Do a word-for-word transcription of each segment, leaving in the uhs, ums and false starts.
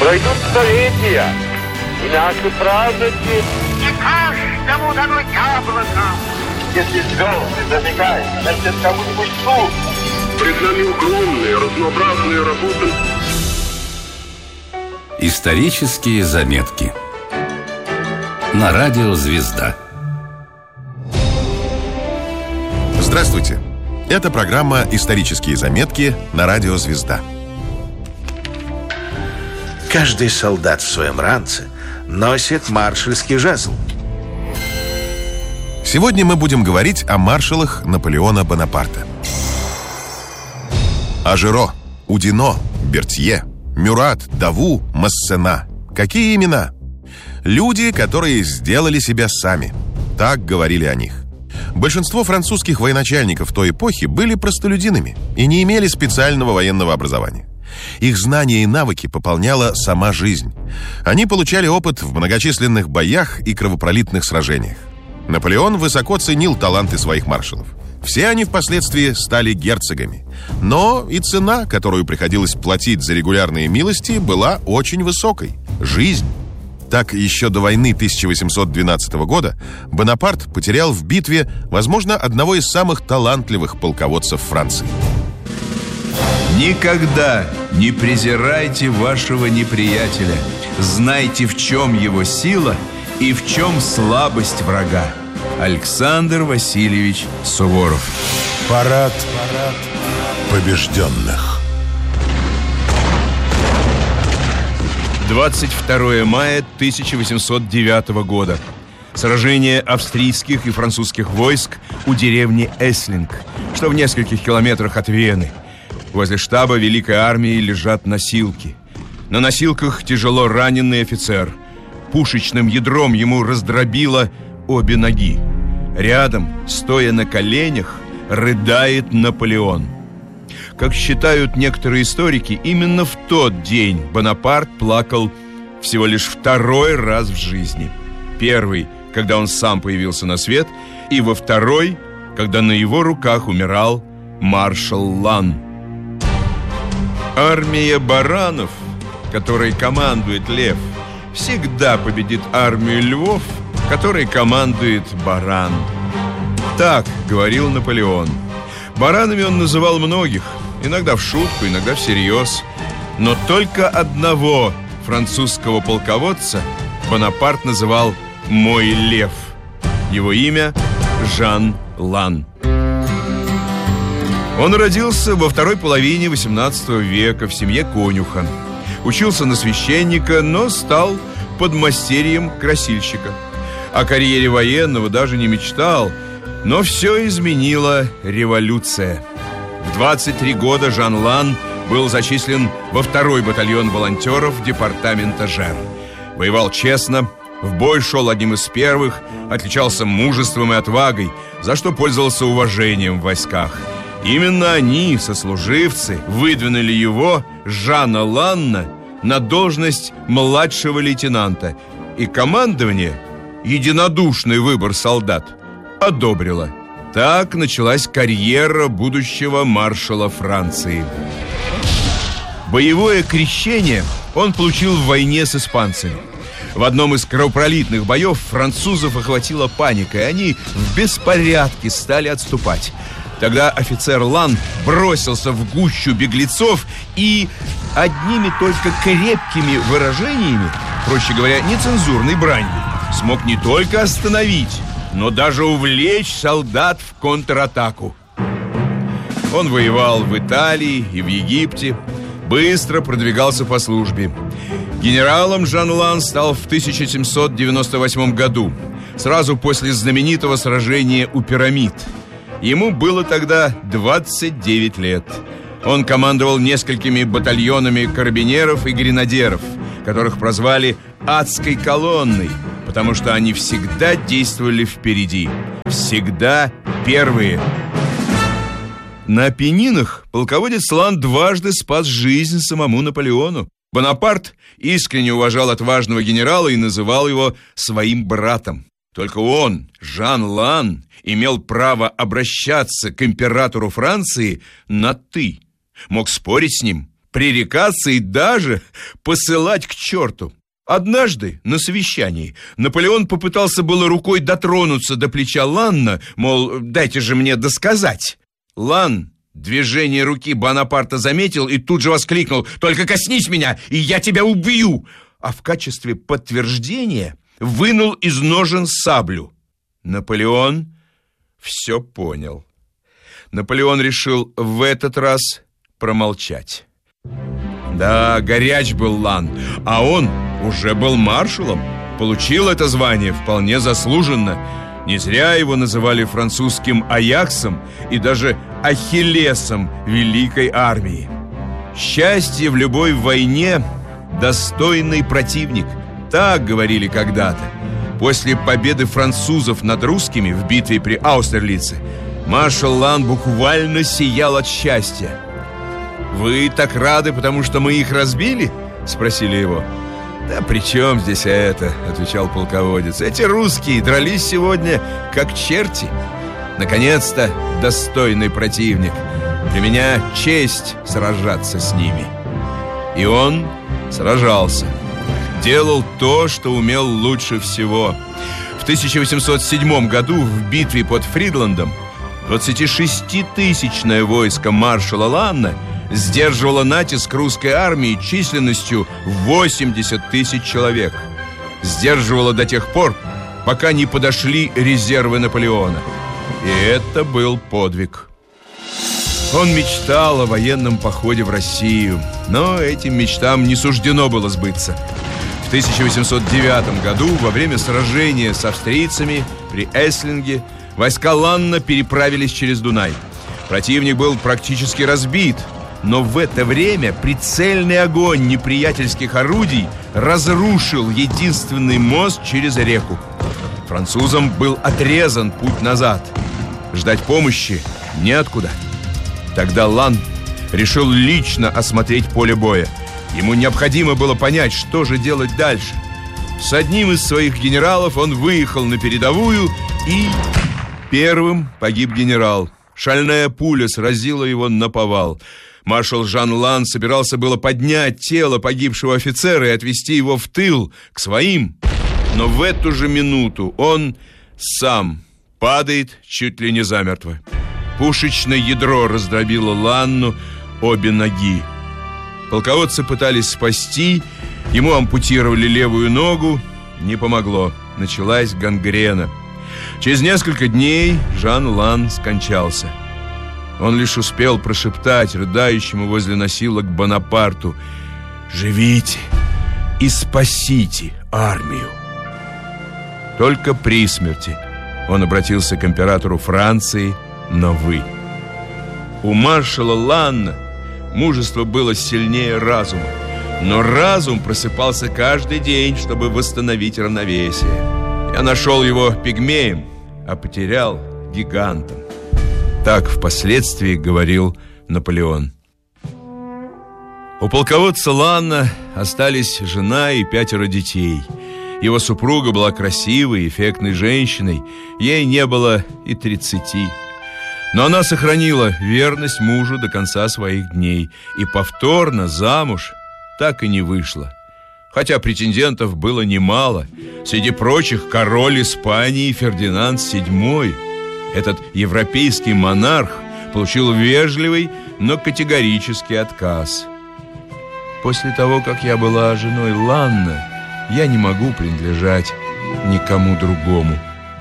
Пройдут столетия, и наши праздники... Не каждому дано яблоко. Если звезды зажигают, значит, кому-нибудь суд. Пред нами огромные, разнообразные работы. Исторические заметки на радио «Звезда». Здравствуйте! Это программа «Исторические заметки» на радио «Звезда». Каждый солдат в своем ранце носит маршальский жезл. Сегодня мы будем говорить о маршалах Наполеона Бонапарта. Ажеро, Удино, Бертье, Мюрат, Даву, Массена. Какие имена? Люди, которые сделали себя сами. Так говорили о них. Большинство французских военачальников той эпохи были простолюдинами и не имели специального военного образования. Их знания и навыки пополняла сама жизнь. Они получали опыт в многочисленных боях и кровопролитных сражениях. Наполеон высоко ценил таланты своих маршалов. Все они впоследствии стали герцогами. Но и цена, которую приходилось платить за регулярные милости, была очень высокой – жизнь. Так, еще до войны тысяча восемьсот двенадцатого года Бонапарт потерял в битве, возможно, одного из самых талантливых полководцев Франции. Никогда не презирайте вашего неприятеля. Знайте, в чем его сила и в чем слабость врага. Александр Васильевич Суворов. Парад, парад побежденных. двадцать второе мая тысяча восемьсот девятого года. Сражение австрийских и французских войск у деревни Эслинг, что в нескольких километрах от Вены. Возле штаба Великой армии лежат носилки. На носилках тяжело раненый офицер. Пушечным ядром ему раздробило обе ноги. Рядом, стоя на коленях, рыдает Наполеон. Как считают некоторые историки, именно в тот день Бонапарт плакал всего лишь второй раз в жизни. Первый, когда он сам появился на свет, и во второй, когда на его руках умирал маршал Лан. Армия баранов, которой командует лев, всегда победит армию львов, которой командует баран. Так говорил Наполеон. Баранами он называл многих, иногда в шутку, иногда всерьез. Но только одного французского полководца Бонапарт называл «мой лев». Его имя Жан Лан. Он родился во второй половине восемнадцатого века в семье конюха. Учился на священника, но стал подмастерьем красильщика. О карьере военного даже не мечтал, но все изменила революция. В двадцать три года Жан Лан был зачислен во второй батальон волонтеров департамента Жер. Воевал честно, в бой шел одним из первых, отличался мужеством и отвагой, за что пользовался уважением в войсках. Именно они, сослуживцы, выдвинули его, Жана Ланна, на должность младшего лейтенанта. И командование, единодушный выбор солдат, одобрило. Так началась карьера будущего маршала Франции. Боевое крещение он получил в войне с испанцами. В одном из кровопролитных боев французов охватила паника, и они в беспорядке стали отступать. Тогда офицер Лан бросился в гущу беглецов и одними только крепкими выражениями, проще говоря, нецензурной бранью, смог не только остановить, но даже увлечь солдат в контратаку. Он воевал в Италии и в Египте, быстро продвигался по службе. Генералом Жан Лан стал в тысяча семьсот девяносто восьмом году, сразу после знаменитого сражения у пирамид. Ему было тогда двадцать девять лет. Он командовал несколькими батальонами карабинеров и гренадеров, которых прозвали «адской колонной», потому что они всегда действовали впереди, всегда первые. На Апеннинах полководец Лан дважды спас жизнь самому Наполеону. Бонапарт искренне уважал отважного генерала и называл его своим братом. Только он, Жан Лан, имел право обращаться к императору Франции на «ты». Мог спорить с ним, пререкаться и даже посылать к черту. Однажды на совещании Наполеон попытался было рукой дотронуться до плеча Ланна, мол, дайте же мне досказать. Лан движение руки Бонапарта заметил и тут же воскликнул: «Только коснись меня, и я тебя убью!» А в качестве подтверждения вынул из ножен саблю. Наполеон все понял. Наполеон решил в этот раз промолчать. Да, горяч был Лан, а он уже был маршалом. Получил это звание вполне заслуженно. Не зря его называли французским Аяксом и даже Ахиллесом Великой армии. Счастье в любой войне – достойный противник. Так говорили когда-то. После победы французов над русскими в битве при Аустерлице маршал Лан буквально сиял от счастья. «Вы так рады, потому что мы их разбили?» – спросили его. «Да при чем здесь это?» – отвечал полководец. «Эти русские дрались сегодня как черти. Наконец-то достойный противник. Для меня честь сражаться с ними». И он сражался. Делал то, что умел лучше всего. В тысяча восемьсот седьмом году в битве под Фридландом двадцатишеститысячное войско маршала Ланна сдерживало натиск русской армии численностью восемьдесят тысяч человек. Сдерживало до тех пор, пока не подошли резервы Наполеона. И это был подвиг. Он мечтал о военном походе в Россию, но этим мечтам не суждено было сбыться. В тысяча восемьсот девятом году, во время сражения с австрийцами при Эслинге, войска Ланна переправились через Дунай. Противник был практически разбит, но в это время прицельный огонь неприятельских орудий разрушил единственный мост через реку. Французам был отрезан путь назад. Ждать помощи неоткуда. Тогда Лан решил лично осмотреть поле боя. Ему необходимо было понять, что же делать дальше. С одним из своих генералов он выехал на передовую, и первым погиб генерал. Шальная пуля сразила его наповал. Маршал Жан Лан собирался было поднять тело погибшего офицера и отвезти его в тыл, к своим. Но в эту же минуту он сам падает чуть ли не замертво. Пушечное ядро раздробило Ланну обе ноги. Полководцы пытались спасти, ему ампутировали левую ногу, не помогло, началась гангрена. Через несколько дней Жан Лан скончался. Он лишь успел прошептать рыдающему возле носилок Бонапарту: «Живите и спасите армию». Только при смерти он обратился к императору Франции на «вы». У маршала Ланна мужество было сильнее разума, но разум просыпался каждый день, чтобы восстановить равновесие. Я нашел его пигмеем, а потерял гигантом. Так впоследствии говорил Наполеон. У полководца Ланна остались жена и пятеро детей. Его супруга была красивой, эффектной женщиной. Ей не было и тридцати. Но она сохранила верность мужу до конца своих дней и повторно замуж так и не вышла. Хотя претендентов было немало. Среди прочих король Испании Фердинанд седьмой. Этот европейский монарх получил вежливый, но категорический отказ. После того, как я была женой Ланна, я не могу принадлежать никому другому.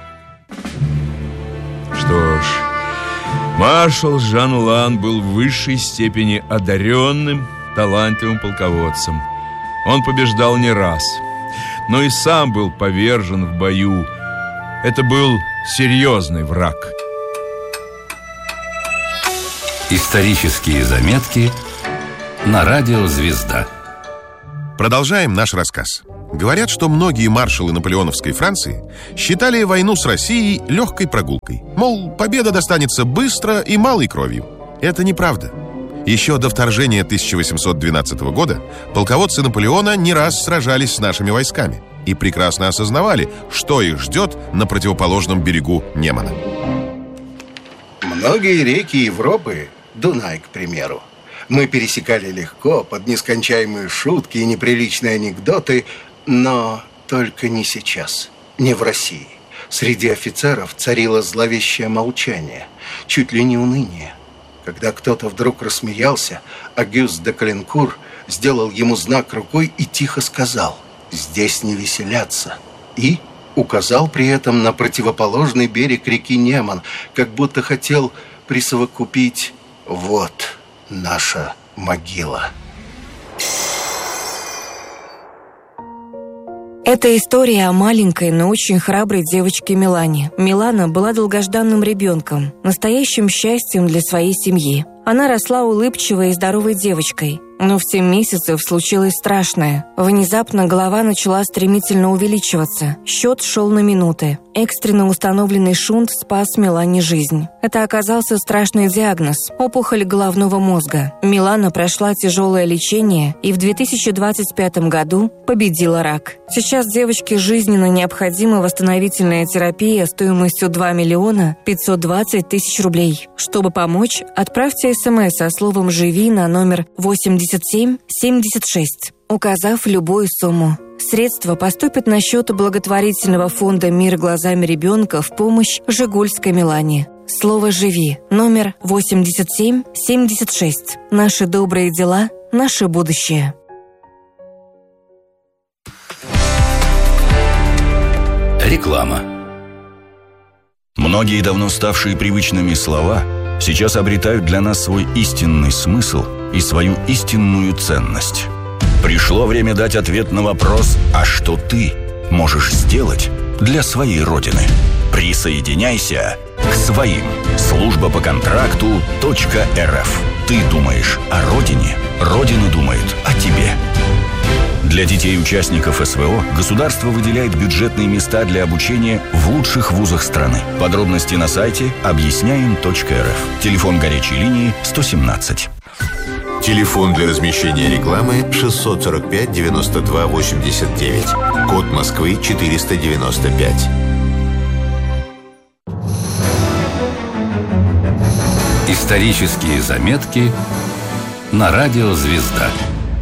Что ж, маршал Жан Лан был в высшей степени одаренным, талантливым полководцем. Он побеждал не раз, но и сам был повержен в бою. Это был серьезный враг. Исторические заметки на радио «Звезда». Продолжаем наш рассказ. Говорят, что многие маршалы наполеоновской Франции считали войну с Россией легкой прогулкой. Мол, победа достанется быстро и малой кровью. Это неправда. Еще до вторжения тысяча восемьсот двенадцатого года полководцы Наполеона не раз сражались с нашими войсками и прекрасно осознавали, что их ждет на противоположном берегу Немана. Многие реки Европы, Дунай, к примеру, Мы пересекали легко, под нескончаемые шутки и неприличные анекдоты, но только не сейчас, не в России. Среди офицеров царило зловещее молчание, чуть ли не уныние. Когда кто-то вдруг рассмеялся, Агюст де Калинкур сделал ему знак рукой и тихо сказал: «Здесь не веселятся». И указал при этом на противоположный берег реки Неман, как будто хотел присовокупить: «Вот наша могила». Это история о маленькой, но очень храброй девочке Милане. Милана была долгожданным ребенком, настоящим счастьем для своей семьи. Она росла улыбчивой и здоровой девочкой. Но в семь месяцев случилось страшное. Внезапно голова начала стремительно увеличиваться. Счет шел на минуты. Экстренно установленный шунт спас Милане жизнь. Это оказался страшный диагноз – опухоль головного мозга. Милана прошла тяжелое лечение и в две тысячи двадцать пятом году победила рак. Сейчас девочке жизненно необходима восстановительная терапия стоимостью два миллиона пятьсот двадцать тысяч рублей. Чтобы помочь, отправьте смс со словом «Живи» на номер восемьдесят семь семьдесят шесть, указав любую сумму. Средства поступят на счет благотворительного фонда «Мир глазами ребенка» в помощь жигульской Милане. Слово «Живи» номер восемьдесят семь семьдесят шесть. Наши добрые дела, наше будущее. Реклама. Многие давно ставшие привычными слова сейчас обретают для нас свой истинный смысл и свою истинную ценность. Пришло время дать ответ на вопрос: а что ты можешь сделать для своей Родины? Присоединяйся к своим. Служба по контракту .рф. Ты думаешь о Родине, Родина думает о тебе. Для детей-участников СВО государство выделяет бюджетные места для обучения в лучших вузах страны. Подробности на сайте объясняем точка эр эф. Телефон горячей линии сто семнадцать. Телефон для размещения рекламы шестьсот сорок пять девяносто два восемьдесят девять. Код Москвы четыреста девяносто пять. Исторические заметки на радио «Звезда».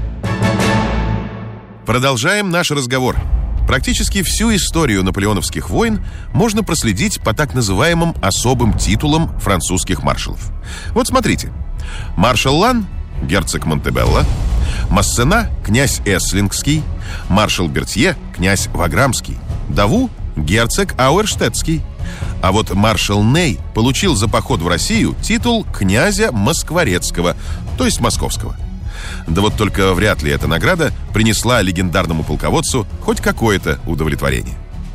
Продолжаем наш разговор. Практически всю историю наполеоновских войн можно проследить по так называемым особым титулам французских маршалов. Вот смотрите. Маршал Лан – герцог Монтебелло, Массена – князь Эслингский, маршал Бертье – князь Ваграмский, Даву – герцог Ауэрштетский. А вот маршал Ней получил за поход в Россию титул князя Москворецкого, то есть московского. Да вот только вряд ли эта награда принесла легендарному полководцу хоть какое-то удовлетворение.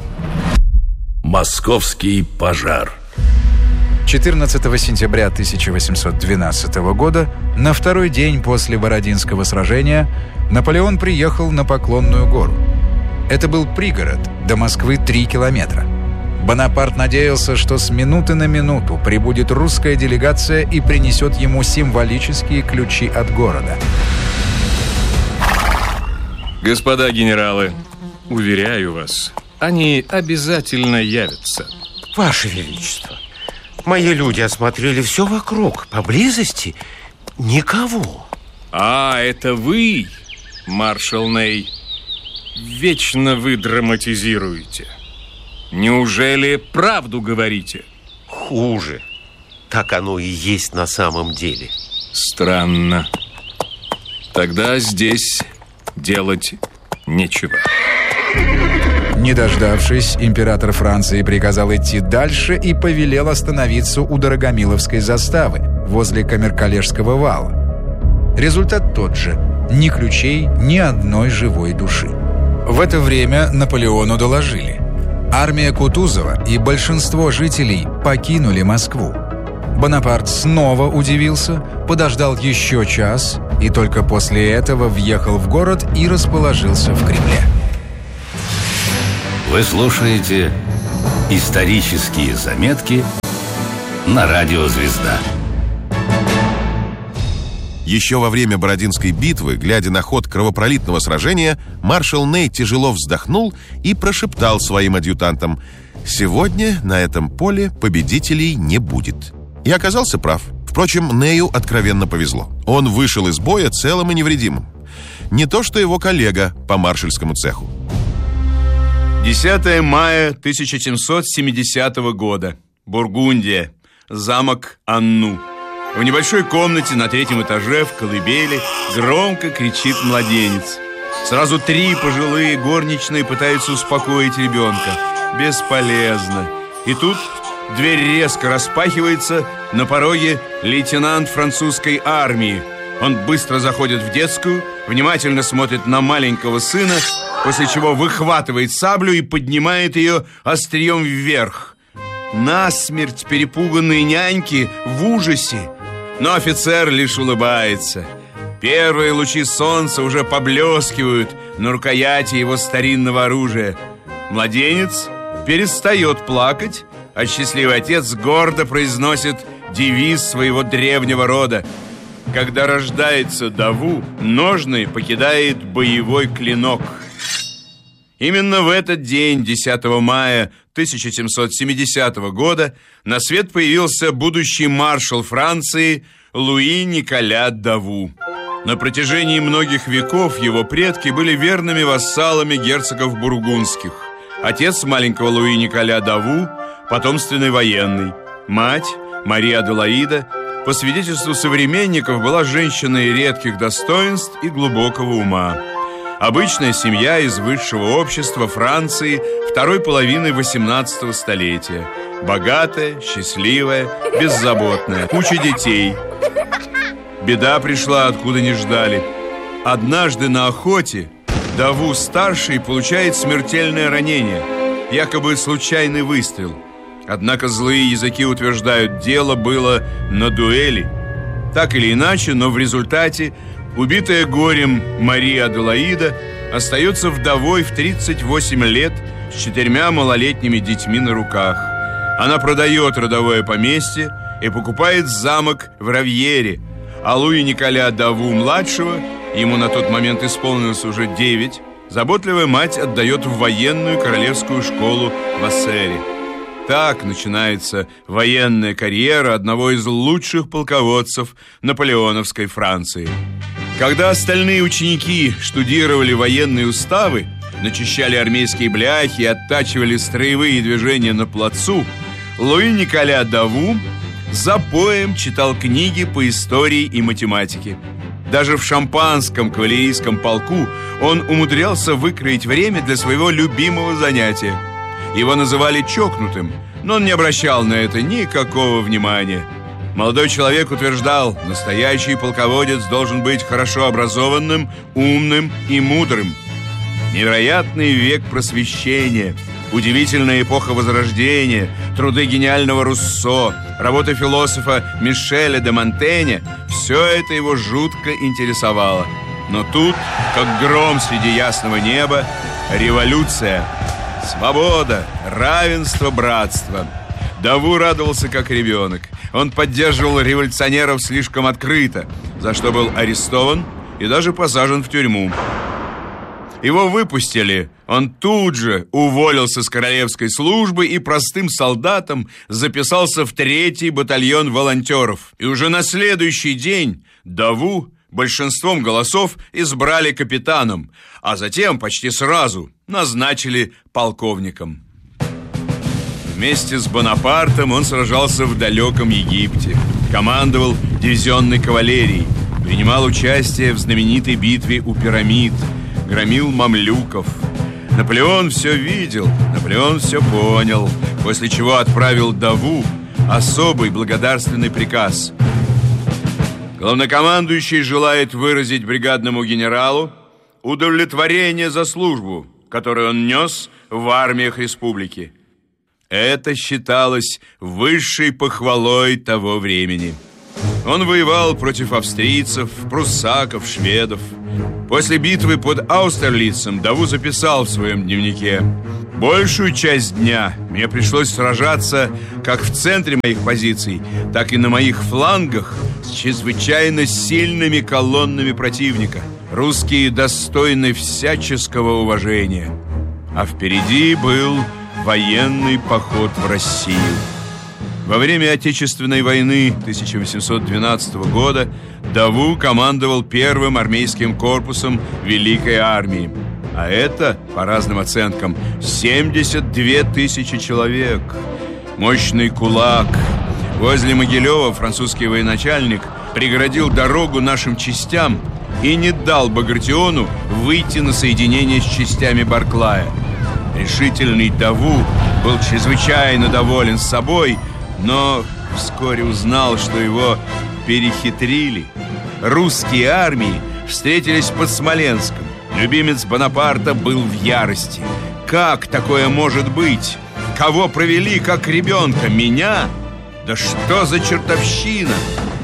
Московский пожар. четырнадцатого сентября тысяча восемьсот двенадцатого года, на второй день после Бородинского сражения, Наполеон приехал на Поклонную гору. Это был пригород, до Москвы три километра. Бонапарт надеялся, что с минуты на минуту прибудет русская делегация и принесет ему символические ключи от города. Господа генералы, уверяю вас, они обязательно явятся. Ваше Величество, мои люди осмотрели все вокруг, поблизости никого. А, это вы, маршал Ней. Вечно вы драматизируете. Неужели правду говорите? Хуже. Так оно и есть на самом деле. Странно. Тогда здесь делать нечего. Не дождавшись, император Франции приказал идти дальше и повелел остановиться у Дорогомиловской заставы возле Камеркалежского вала. Результат тот же. Ни ключей, ни одной живой души. В это время Наполеону доложили. Армия Кутузова и большинство жителей покинули Москву. Бонапарт снова удивился, подождал еще час и только после этого въехал в город и расположился в Кремле. Вы слушаете «Исторические заметки» на радио «Звезда». Еще во время Бородинской битвы, глядя на ход кровопролитного сражения, маршал Ней тяжело вздохнул и прошептал своим адъютантам: «Сегодня на этом поле победителей не будет». И оказался прав. Впрочем, Нею откровенно повезло. Он вышел из боя целым и невредимым. Не то что его коллега по маршальскому цеху. десятое мая тысяча семьсот семидесятого года. Бургундия. Замок Анну. В небольшой комнате на третьем этаже в колыбели громко кричит младенец. Сразу три пожилые горничные пытаются успокоить ребенка. Бесполезно. И тут дверь резко распахивается. На пороге лейтенант французской армии. Он быстро заходит в детскую, внимательно смотрит на маленького сына, после чего выхватывает саблю и поднимает ее острием вверх. Насмерть перепуганные няньки в ужасе. Но офицер лишь улыбается. Первые лучи солнца уже поблескивают на рукояти его старинного оружия. Младенец перестает плакать, а счастливый отец гордо произносит девиз своего древнего рода. Когда рождается Даву, ножны покидает боевой клинок. Именно в этот день, десятого мая тысяча семьсот семидесятого года, на свет появился будущий маршал Франции Луи Николя Даву. На протяжении многих веков его предки были верными вассалами герцогов бургундских. Отец маленького Луи Николя Даву – потомственный военный. Мать, Мария Аделаида, по свидетельству современников, была женщиной редких достоинств и глубокого ума. Обычная семья из высшего общества Франции второй половины восемнадцатого столетия. Богатая, счастливая, беззаботная, куча детей. Беда пришла, откуда не ждали. Однажды на охоте Даву-старший получает смертельное ранение, якобы случайный выстрел. Однако злые языки утверждают, дело было на дуэли. Так или иначе, но в результате убитая горем Мария Аделаида остается вдовой в тридцать восемь лет с четырьмя малолетними детьми на руках. Она продает родовое поместье и покупает замок в Равьере, а Луи Николя Даву-младшего, ему на тот момент исполнилось уже девять, заботливая мать отдает в военную королевскую школу в Ассере. Так начинается военная карьера одного из лучших полководцев наполеоновской Франции. Когда остальные ученики штудировали военные уставы, начищали армейские бляхи и оттачивали строевые движения на плацу, Луи Николя Даву запоем читал книги по истории и математике. Даже в шампанском кавалерийском полку он умудрялся выкроить время для своего любимого занятия. Его называли чокнутым, но он не обращал на это никакого внимания. Молодой человек утверждал, настоящий полководец должен быть хорошо образованным, умным и мудрым. Невероятный век просвещения, удивительная эпоха Возрождения, труды гениального Руссо, работы философа Мишеля де Монтэня – все это его жутко интересовало. Но тут, как гром среди ясного неба, революция. Свобода, равенство, братство. Даву радовался как ребенок. Он поддерживал революционеров слишком открыто, за что был арестован и даже посажен в тюрьму. Его выпустили. Он тут же уволился с королевской службы и простым солдатом записался в третий батальон волонтеров. И уже на следующий день Даву большинством голосов избрали капитаном, а затем почти сразу назначили полковником. Вместе с Бонапартом он сражался в далеком Египте, командовал дивизионной кавалерией, принимал участие в знаменитой битве у пирамид, громил мамлюков. Наполеон все видел, Наполеон все понял, после чего отправил Даву особый благодарственный приказ. Главнокомандующий желает выразить бригадному генералу удовлетворение за службу, которую он нес в армиях республики. Это считалось высшей похвалой того времени. Он воевал против австрийцев, пруссаков, шведов. После битвы под Аустерлицем Даву записал в своем дневнике: «Большую часть дня мне пришлось сражаться как в центре моих позиций, так и на моих флангах с чрезвычайно сильными колоннами противника. Русские достойны всяческого уважения. А впереди был военный поход в Россию». Во время Отечественной войны тысяча восемьсот двенадцатого года Даву командовал первым армейским корпусом Великой армии. А это, по разным оценкам, семьдесят две тысячи человек. Мощный кулак. Возле Могилева французский военачальник преградил дорогу нашим частям и не дал Багратиону выйти на соединение с частями Барклая. Решительный Даву был чрезвычайно доволен собой, но вскоре узнал, что его перехитрили. Русские армии встретились под Смоленском. Любимец Бонапарта был в ярости. Как такое может быть? Кого провели как ребенка? Меня? Да что за чертовщина?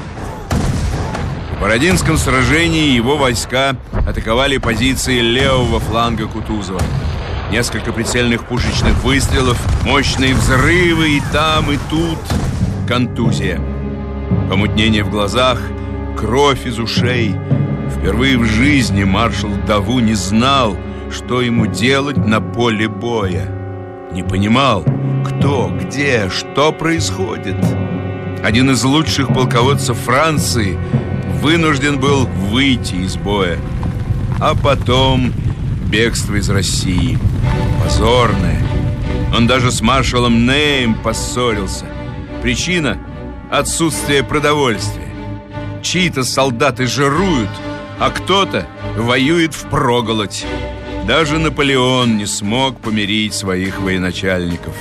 В Бородинском сражении его войска атаковали позиции левого фланга Кутузова. Несколько прицельных пушечных выстрелов, мощные взрывы и там, и тут контузия. Помутнение в глазах, кровь из ушей. Впервые в жизни маршал Даву не знал, что ему делать на поле боя. Не понимал, кто, где, что происходит. Один из лучших полководцев Франции вынужден был выйти из боя. А потом бегство из России. Позорное. Он даже с маршалом Неем поссорился. Причина – отсутствие продовольствия. Чьи-то солдаты жируют, а кто-то воюет впроголодь. Даже Наполеон не смог помирить своих военачальников.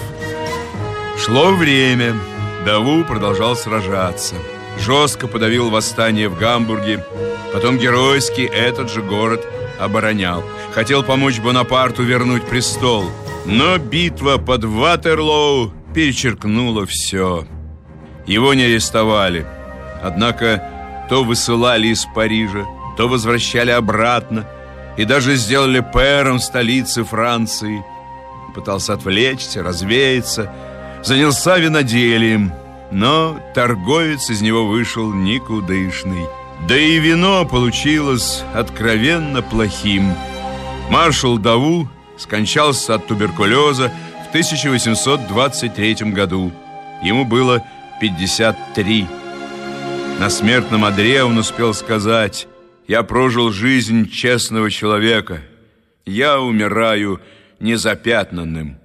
Шло время. Даву продолжал сражаться. Жестко подавил восстание в Гамбурге. Потом геройски этот же город оборонял. Хотел помочь Бонапарту вернуть престол. Но битва под Ватерлоу перечеркнула все. Его не арестовали. Однако то высылали из Парижа, то возвращали обратно. И даже сделали пэром столицы Франции. Пытался отвлечься, развеяться. Занялся виноделием. Но торговец из него вышел никудышный. Да и вино получилось откровенно плохим. Маршал Даву скончался от туберкулеза в тысяча восемьсот двадцать третьем году. Ему было пятьдесят три. На смертном одре он успел сказать: «Я прожил жизнь честного человека. Я умираю незапятнанным».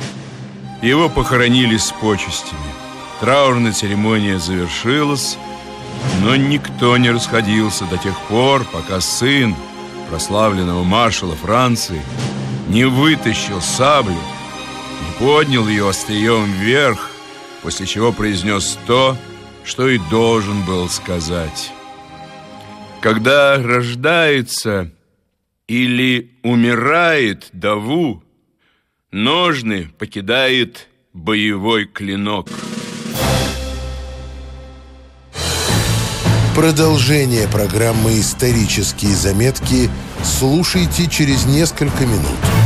Его похоронили с почестями. Траурная церемония завершилась, но никто не расходился до тех пор, пока сын прославленного маршала Франции не вытащил саблю, не поднял ее острием вверх, после чего произнес то, что и должен был сказать. Когда рождается или умирает Даву, ножны покидает боевой клинок. Продолжение программы «Исторические заметки» слушайте через несколько минут.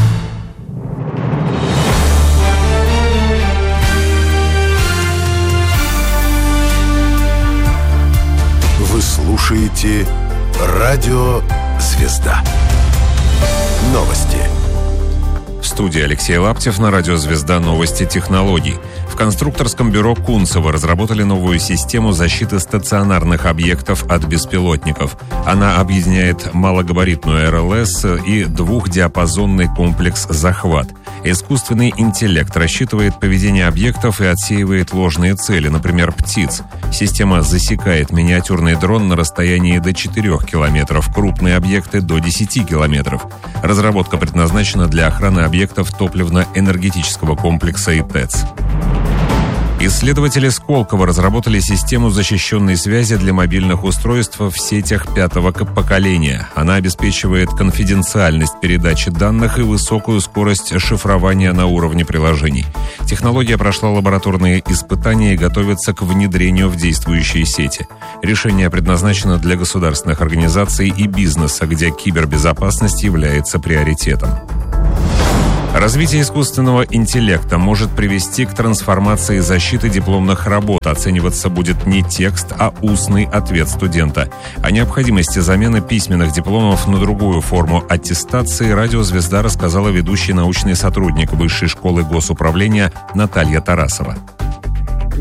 Вы слушаете радио «Звезда». Новости. В студии Алексей Лаптев, на радио «Звезда» новости технологий. В конструкторском бюро Кунцево разработали новую систему защиты стационарных объектов от беспилотников. Она объединяет малогабаритную эр эл эс и двухдиапазонный комплекс «Захват». Искусственный интеллект рассчитывает поведение объектов и отсеивает ложные цели, например, птиц. Система засекает миниатюрный дрон на расстоянии до четырёх километров, крупные объекты до десяти километров. Разработка предназначена для охраны объектов топливно-энергетического комплекса и ТЭЦ. Исследователи Сколково разработали систему защищенной связи для мобильных устройств в сетях пятого поколения. Она обеспечивает конфиденциальность передачи данных и высокую скорость шифрования на уровне приложений. Технология прошла лабораторные испытания и готовится к внедрению в действующие сети. Решение предназначено для государственных организаций и бизнеса, где кибербезопасность является приоритетом. Развитие искусственного интеллекта может привести к трансформации защиты дипломных работ. Оцениваться будет не текст, а устный ответ студента. О необходимости замены письменных дипломов на другую форму аттестации радио «Звезда» рассказала ведущий научный сотрудник Высшей школы госуправления Наталья Тарасова.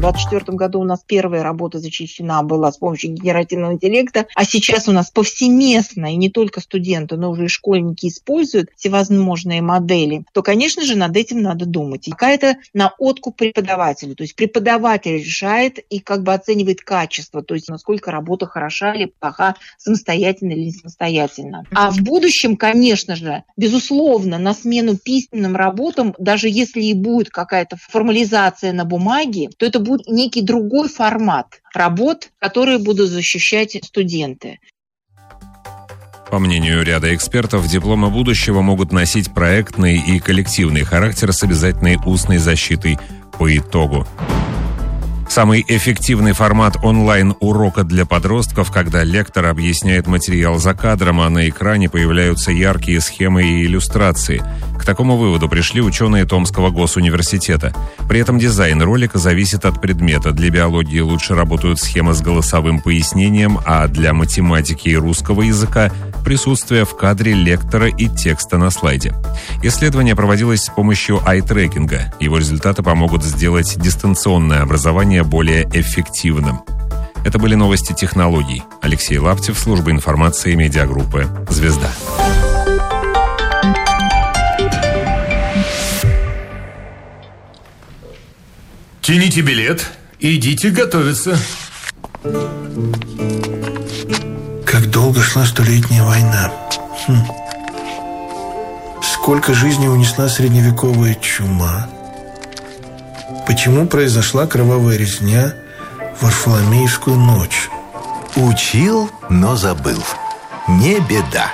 двадцать четвёртом году у нас первая работа защищена была с помощью генеративного интеллекта, а сейчас у нас повсеместно, и не только студенты, но уже и школьники используют всевозможные модели, то, конечно же, над этим надо думать. И какая-то на откуп преподавателю. То есть преподаватель решает и как бы оценивает качество, то есть насколько работа хороша или плоха, самостоятельно или не самостоятельно. А в будущем, конечно же, безусловно, на смену письменным работам, даже если и будет какая-то формализация на бумаге, то это будет некий другой формат работ, которые будут защищать студенты. По мнению ряда экспертов, дипломы будущего могут носить проектный и коллективный характер с обязательной устной защитой по итогу. Самый эффективный формат онлайн-урока для подростков, когда лектор объясняет материал за кадром, а на экране появляются яркие схемы и иллюстрации. К такому выводу пришли ученые Томского госуниверситета. При этом дизайн ролика зависит от предмета. Для биологии лучше работают схемы с голосовым пояснением, а для математики и русского языка – присутствие в кадре лектора и текста на слайде. Исследование проводилось с помощью ай-трекинга. Его результаты помогут сделать дистанционное образование более эффективным. Это были новости технологий. Алексей Лаптев, служба информации медиагруппы «Звезда». Тяните билет, идите готовиться. Как долго шла столетняя война. Хм. Сколько жизней унесла средневековая чума. Почему произошла кровавая резня в Варфоломеевскую ночь? Учил, но забыл. Не беда.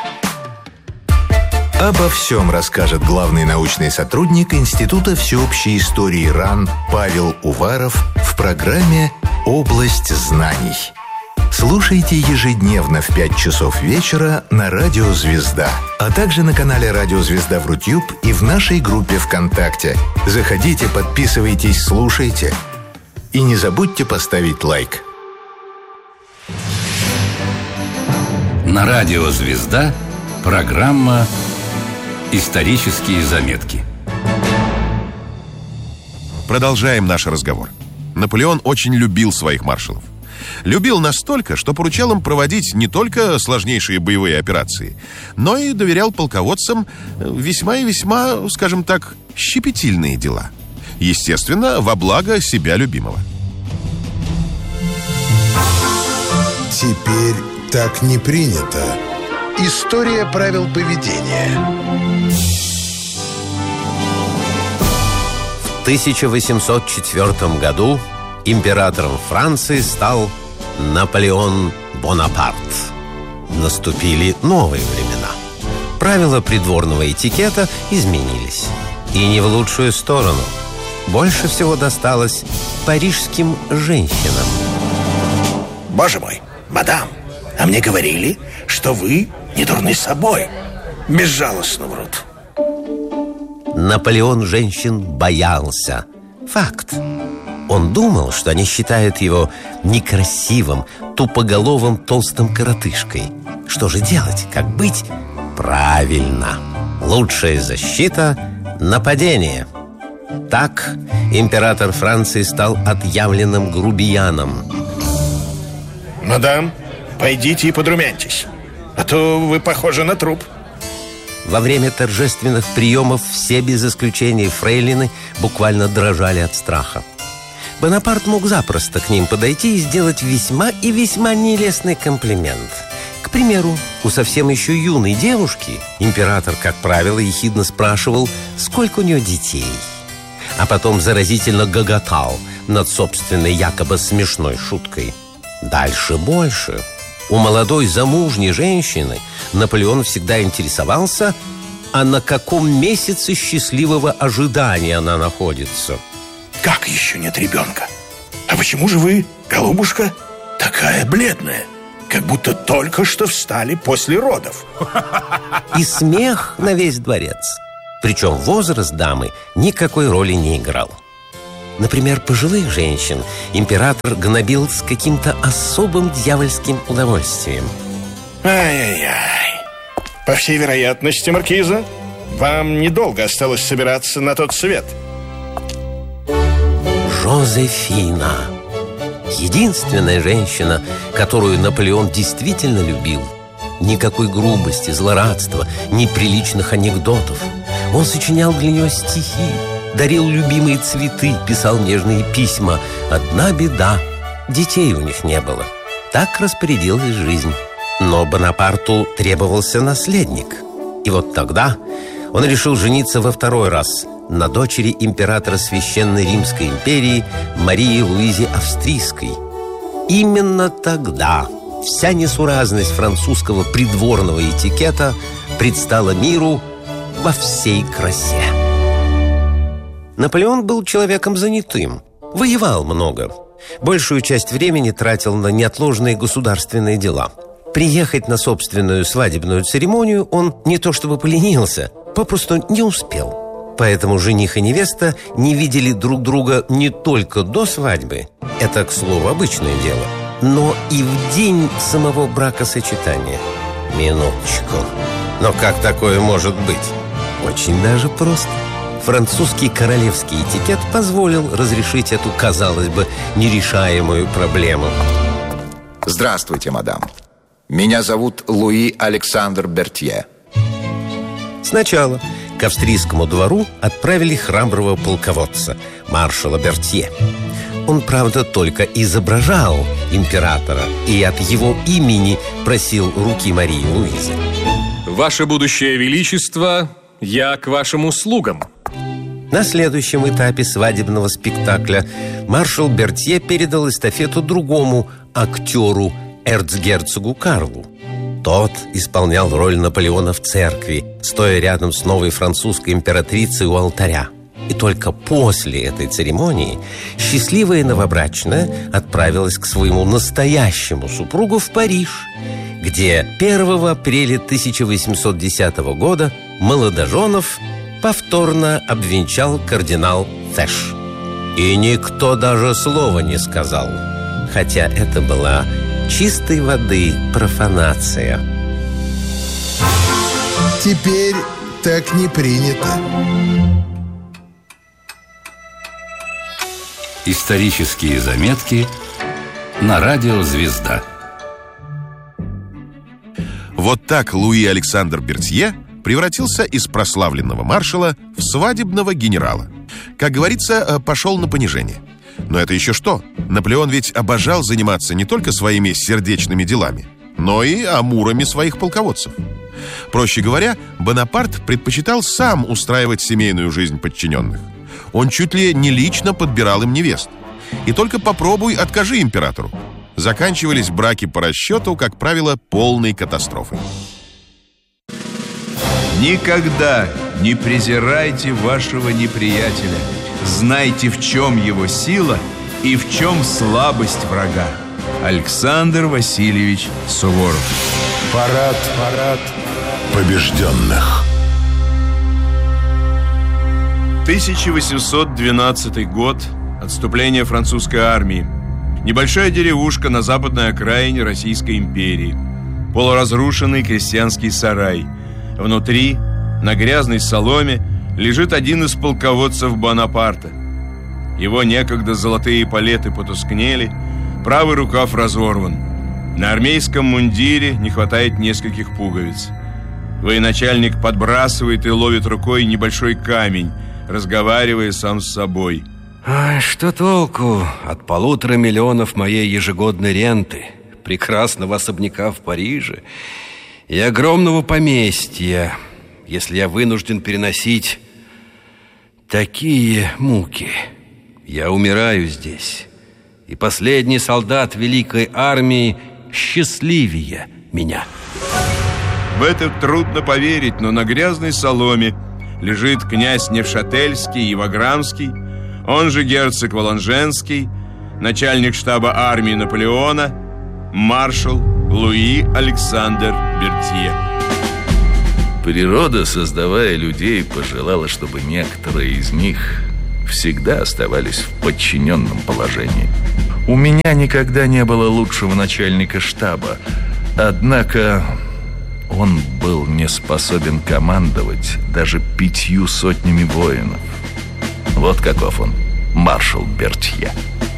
Обо всем расскажет главный научный сотрудник Института всеобщей истории РАН Павел Уваров в программе «Область знаний». Слушайте ежедневно в пять часов вечера на Радио Звезда, а также на канале Радио Звезда в Рутюб и в нашей группе ВКонтакте. Заходите, подписывайтесь, слушайте. И не забудьте поставить лайк. На Радио Звезда программа «Исторические заметки». Продолжаем наш разговор. Наполеон очень любил своих маршалов. Любил настолько, что поручал им проводить не только сложнейшие боевые операции, но и доверял полководцам весьма и весьма, скажем так, щепетильные дела. Естественно, во благо себя любимого. Теперь так не принято. История правил поведения. В тысяча восемьсот четвёртом году императором Франции стал Наполеон Бонапарт. Наступили новые времена. Правила придворного этикета изменились. И не в лучшую сторону. Больше всего досталось парижским женщинам. Боже мой, мадам, а мне говорили, что вы не дурны собой. Безжалостно врут. Наполеон женщин боялся. Факт. Он думал, что они считают его некрасивым, тупоголовым, толстым коротышкой. Что же делать? Как быть? Правильно. Лучшая защита – нападение. Так император Франции стал отъявленным грубияном. Мадам, пойдите и подрумяньтесь, а то вы похожи на труп. Во время торжественных приемов все без исключения фрейлины буквально дрожали от страха. Бонапарт мог запросто к ним подойти и сделать весьма и весьма нелестный комплимент. К примеру, у совсем еще юной девушки император, как правило, ехидно спрашивал, сколько у нее детей. А потом заразительно гоготал над собственной якобы смешной шуткой. Дальше больше. У молодой замужней женщины Наполеон всегда интересовался, а на каком месяце счастливого ожидания она находится. Как еще нет ребенка? А почему же вы, голубушка, такая бледная? Как будто только что встали после родов. И смех на весь дворец. Причем возраст дамы никакой роли не играл. Например, пожилых женщин император гнобил с каким-то особым дьявольским удовольствием. Ай-яй-яй. По всей вероятности, маркиза, вам недолго осталось собираться на тот свет. Жозефина. Единственная женщина, которую Наполеон действительно любил. Никакой грубости, злорадства, неприличных анекдотов. Он сочинял для нее стихи, дарил любимые цветы, писал нежные письма. Одна беда – детей у них не было. Так распорядилась жизнь. Но Бонапарту требовался наследник. И вот тогда он решил жениться во второй раз на дочери императора Священной Римской империи Марии Луизе Австрийской. Именно тогда вся несуразность французского придворного этикета предстала миру во всей красе. Наполеон был человеком занятым, воевал много. Большую часть времени тратил на неотложные государственные дела. Приехать на собственную свадебную церемонию он не то чтобы поленился, попросту не успел. Поэтому жених и невеста не видели друг друга не только до свадьбы, это, к слову, обычное дело, но и в день самого бракосочетания. Минуточку. Но как такое может быть? Очень даже просто. Французский королевский этикет позволил разрешить эту, казалось бы, нерешаемую проблему. Здравствуйте, мадам. Меня зовут Луи Александр Бертье. Сначала к австрийскому двору отправили храброго полководца, маршала Бертье. Он, правда, только изображал императора и от его имени просил руки Марии Луизы. Ваше будущее величество, я к вашим услугам. На следующем этапе свадебного спектакля маршал Бертье передал эстафету другому актеру, эрцгерцогу Карлу. Тот исполнял роль Наполеона в церкви, стоя рядом с новой французской императрицей у алтаря. И только после этой церемонии счастливая новобрачная отправилась к своему настоящему супругу в Париж, где первого апреля тысяча восемьсот десятого года молодоженов повторно обвенчал кардинал Феш. И никто даже слова не сказал, хотя это была чистой воды профанация. Теперь так не принято. Исторические заметки на радио «Звезда». Вот так Луи Александр Бертье превратился из прославленного маршала в свадебного генерала. Как говорится, пошел на понижение. Но это еще что? Наполеон ведь обожал заниматься не только своими сердечными делами, но и амурами своих полководцев. Проще говоря, Бонапарт предпочитал сам устраивать семейную жизнь подчиненных. Он чуть ли не лично подбирал им невест. И только попробуй откажи императору. Заканчивались браки по расчету, как правило, полной катастрофой. Никогда не презирайте вашего неприятеля. Знайте, в чем его сила и в чем слабость врага. Александр Васильевич Суворов. Парад, парад побежденных. тысяча восемьсот двенадцатый год. Отступление французской армии. Небольшая деревушка на западной окраине Российской империи. Полуразрушенный крестьянский сарай. Внутри, на грязной соломе, лежит один из полководцев Бонапарта. Его некогда золотые эполеты потускнели, правый рукав разорван. На армейском мундире не хватает нескольких пуговиц. Военачальник подбрасывает и ловит рукой небольшой камень, разговаривая сам с собой. Ай, что толку от полутора миллионов моей ежегодной ренты, прекрасного особняка в Париже и огромного поместья, если я вынужден переносить такие муки? Я умираю здесь, и последний солдат великой армии счастливее меня. В это трудно поверить, но на грязной соломе лежит князь Невшательский и Ваграмский, он же герцог Воланженский, начальник штаба армии Наполеона, маршал Луи Александр Бертье. Природа, создавая людей, пожелала, чтобы некоторые из них всегда оставались в подчиненном положении. У меня никогда не было лучшего начальника штаба, однако он был не способен командовать даже пятью сотнями воинов. Вот каков он, маршал Бертье.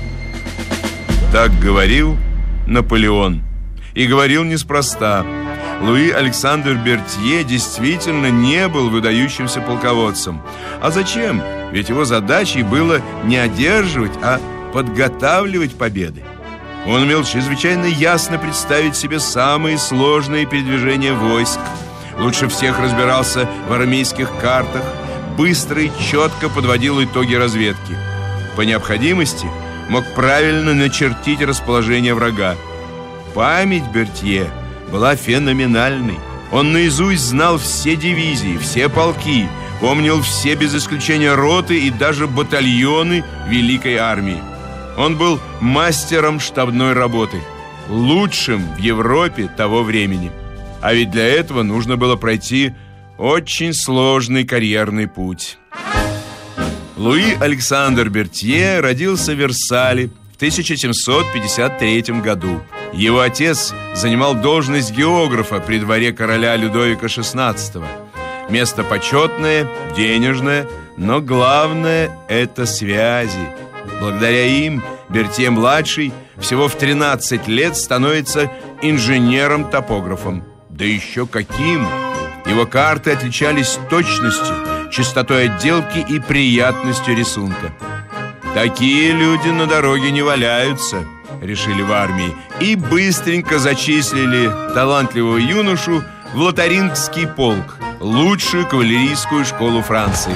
Так говорил Наполеон. И говорил неспроста. Луи Александр Бертье действительно не был выдающимся полководцем. А зачем? Ведь его задачей было не одерживать, а подготавливать победы. Он умел чрезвычайно ясно представить себе самые сложные передвижения войск. Лучше всех разбирался в армейских картах, быстро и четко подводил итоги разведки. По необходимости мог правильно начертить расположение врага. Память Бертье была феноменальной. Он наизусть знал все дивизии, все полки, помнил все без исключения роты и даже батальоны Великой армии. Он был мастером штабной работы, лучшим в Европе того времени. А ведь для этого нужно было пройти очень сложный карьерный путь. Луи Александр Бертье родился в Версале в тысяча семьсот пятьдесят третьем году. Его отец занимал должность географа при дворе короля Людовика шестнадцатого. Место почетное, денежное, но главное – это связи. Благодаря им Бертье-младший всего в тринадцать лет становится инженером-топографом. Да еще каким! Его карты отличались точностью, чистотой отделки и приятностью рисунка. Такие люди на дороге не валяются, решили в армии, и быстренько зачислили талантливого юношу в Лотарингский полк, лучшую кавалерийскую школу Франции.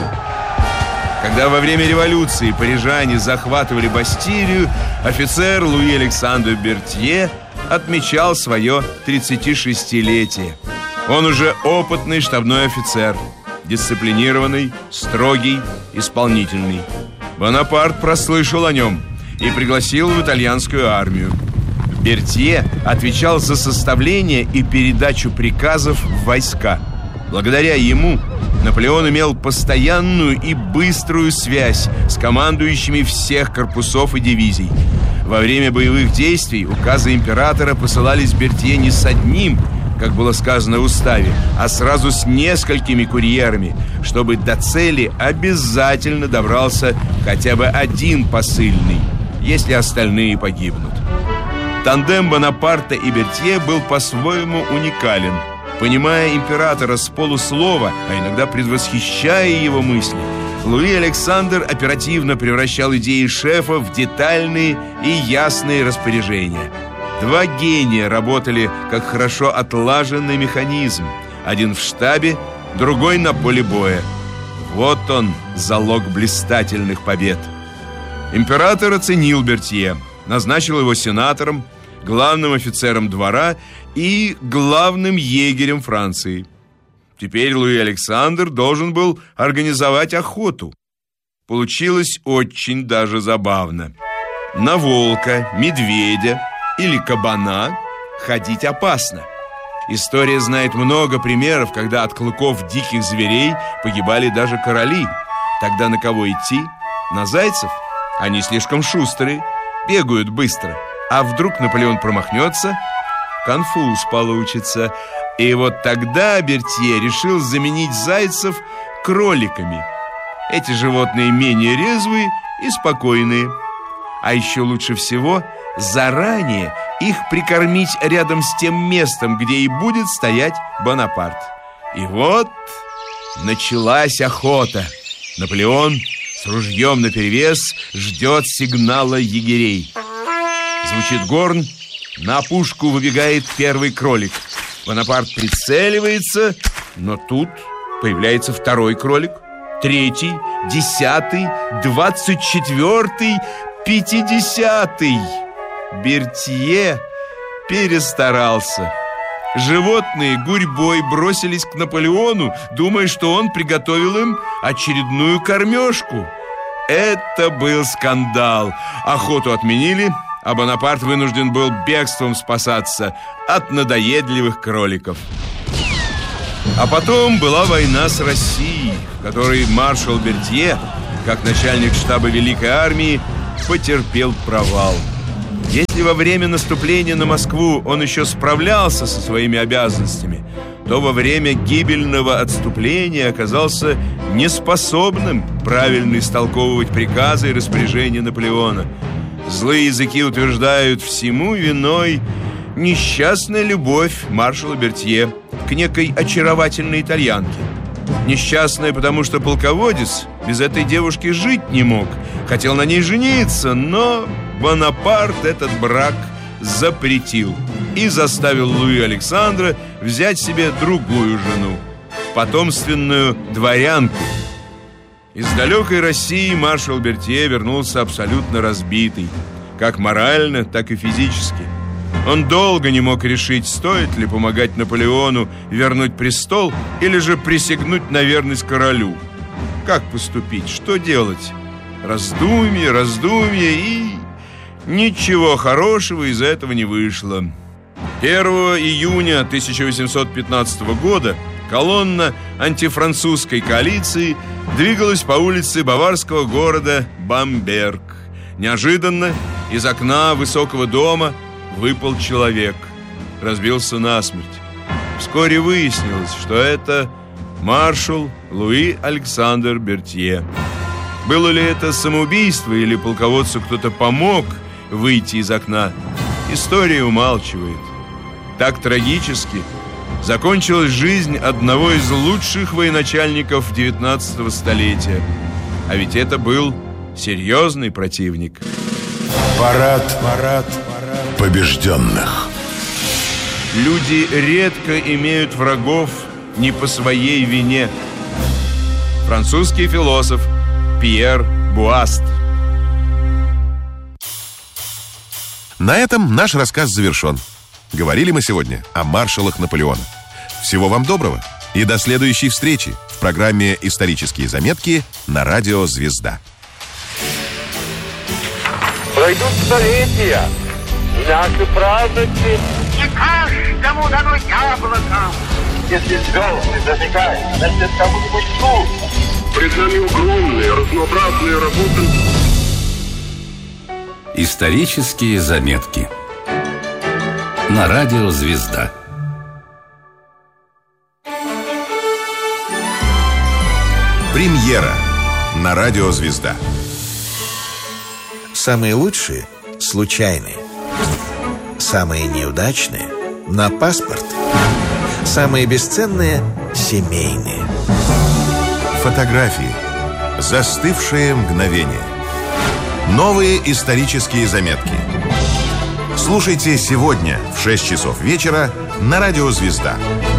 Когда во время революции парижане захватывали Бастилию, офицер Луи Александр Бертье отмечал свое тридцатишестилетие. Он уже опытный штабной офицер, дисциплинированный, строгий, исполнительный. Бонапарт прослышал о нем и пригласил в итальянскую армию. Бертье отвечал за составление и передачу приказов в войска. Благодаря ему Наполеон имел постоянную и быструю связь с командующими всех корпусов и дивизий. Во время боевых действий указы императора посылались Бертье не с одним, как было сказано в уставе, а сразу с несколькими курьерами, чтобы до цели обязательно добрался хотя бы один посыльный, если остальные погибнут. Тандем Бонапарта и Бертье был по-своему уникален. Понимая императора с полуслова, а иногда предвосхищая его мысли, Луи Александр оперативно превращал идеи шефа в детальные и ясные распоряжения. Два гения работали как хорошо отлаженный механизм. Один в штабе, другой на поле боя. Вот он, залог блистательных побед. Император оценил Бертье, назначил его сенатором, главным офицером двора и главным егерем Франции. Теперь Луи Александр должен был организовать охоту. Получилось очень даже забавно. На волка, медведя или кабана ходить опасно. История знает много примеров, когда от клыков диких зверей погибали даже короли. Тогда на кого идти? На зайцев? Они слишком шустрые, бегают быстро. А вдруг Наполеон промахнется? Конфуз получится. И вот тогда Бертье решил заменить зайцев кроликами. Эти животные менее резвые и спокойные. А еще лучше всего заранее их прикормить рядом с тем местом, где и будет стоять Бонапарт. И вот началась охота. Наполеон с ружьем наперевес ждет сигнала егерей. Звучит горн, на опушку выбегает первый кролик. Бонапарт прицеливается, но тут появляется второй кролик, третий, десятый, двадцать четвертый, пятидесятый. Бертье перестарался. Животные гурьбой бросились к Наполеону, думая, что он приготовил им очередную кормежку. Это был скандал. Охоту отменили, а Бонапарт вынужден был бегством спасаться от надоедливых кроликов. А потом была война с Россией, в которой маршал Бертье, как начальник штаба Великой армии, потерпел провал. Если во время наступления на Москву он еще справлялся со своими обязанностями, то во время гибельного отступления оказался неспособным правильно истолковывать приказы и распоряжения Наполеона. Злые языки утверждают, всему виной несчастная любовь маршала Бертье к некой очаровательной итальянке. Несчастная, потому что полководец без этой девушки жить не мог. Хотел на ней жениться, но Бонапарт этот брак запретил и заставил Луи Александра взять себе другую жену, потомственную дворянку. Из далекой России маршал Бертье вернулся абсолютно разбитый, как морально, так и физически. Он долго не мог решить, стоит ли помогать Наполеону вернуть престол или же присягнуть на верность королю. Как поступить, что делать? Раздумье, раздумье, и ничего хорошего из этого не вышло. первого июня тысяча восемьсот пятнадцатого года колонна антифранцузской коалиции двигалась по улице баварского города Бамберг. Неожиданно из окна высокого дома выпал человек, разбился насмерть. Вскоре выяснилось, что это маршал Луи Александр Бертье. Было ли это самоубийство или полководцу кто-то помог выйти из окна, история умалчивает. Так трагически закончилась жизнь одного из лучших военачальников девятнадцатого столетия. А ведь это был серьезный противник. Парад, парад побежденных. Люди редко имеют врагов не по своей вине. Французский философ Пьер Буаст. На этом наш рассказ завершен. Говорили мы сегодня о маршалах Наполеона. Всего вам доброго и до следующей встречи в программе «Исторические заметки» на радио «Звезда». Пройдут столетия, и наши праздники не каждому дано яблоко. Если звезды зажигают, значит, кому-нибудь трудно. Пред нами огромные, разнообразные работы. Исторические заметки на радио «Звезда». Премьера на радио «Звезда». Самые лучшие – случайные. Самые неудачные – на паспорт. Самые бесценные – семейные. Фотографии. Застывшие мгновения. Новые исторические заметки. Слушайте сегодня в шесть часов вечера на радио «Звезда».